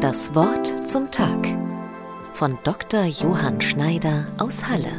Das Wort zum Tag von Dr. Johann Schneider aus Halle.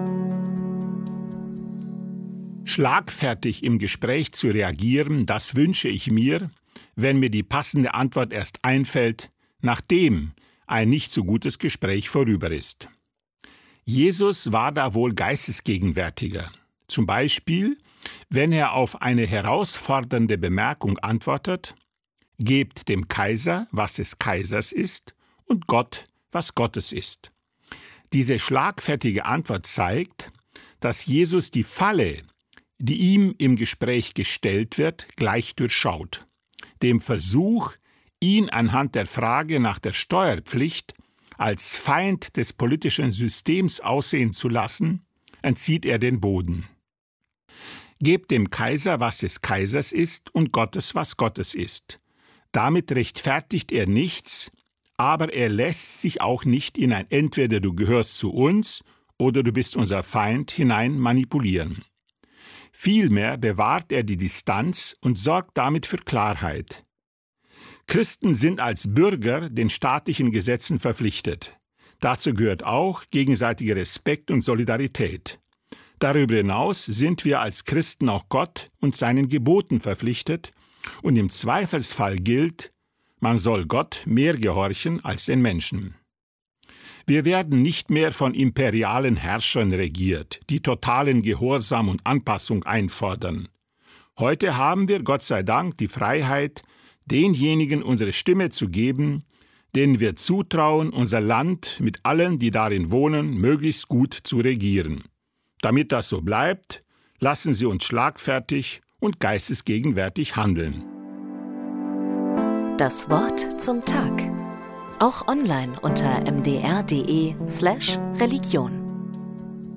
Schlagfertig im Gespräch zu reagieren, das wünsche ich mir, wenn mir die passende Antwort erst einfällt, nachdem ein nicht so gutes Gespräch vorüber ist. Jesus war da wohl geistesgegenwärtiger. Zum Beispiel, wenn er auf eine herausfordernde Bemerkung antwortet: Gebt dem Kaiser, was des Kaisers ist, und Gott, was Gottes ist. Diese schlagfertige Antwort zeigt, dass Jesus die Falle, die ihm im Gespräch gestellt wird, gleich durchschaut. Dem Versuch, ihn anhand der Frage nach der Steuerpflicht als Feind des politischen Systems aussehen zu lassen, entzieht er den Boden. Gebt dem Kaiser, was des Kaisers ist, und Gottes, was Gottes ist. Damit rechtfertigt er nichts, aber er lässt sich auch nicht in ein Entweder du gehörst zu uns oder du bist unser Feind hinein manipulieren. Vielmehr bewahrt er die Distanz und sorgt damit für Klarheit. Christen sind als Bürger den staatlichen Gesetzen verpflichtet. Dazu gehört auch gegenseitiger Respekt und Solidarität. Darüber hinaus sind wir als Christen auch Gott und seinen Geboten verpflichtet, und im Zweifelsfall gilt, man soll Gott mehr gehorchen als den Menschen. Wir werden nicht mehr von imperialen Herrschern regiert, die totalen Gehorsam und Anpassung einfordern. Heute haben wir, Gott sei Dank, die Freiheit, denjenigen unsere Stimme zu geben, denen wir zutrauen, unser Land mit allen, die darin wohnen, möglichst gut zu regieren. Damit das so bleibt, lassen Sie uns schlagfertig und geistesgegenwärtig handeln. Das Wort zum Tag. Auch online unter mdr.de/Religion.